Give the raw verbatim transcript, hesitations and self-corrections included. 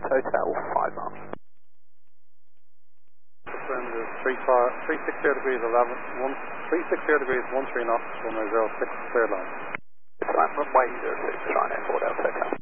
Delta Hotel, five miles. Wind is three six zero degrees eleven, one, three six zero degrees one three knots, runway zero six, clear line. It's land runway zero six, China, four Delta Hotel.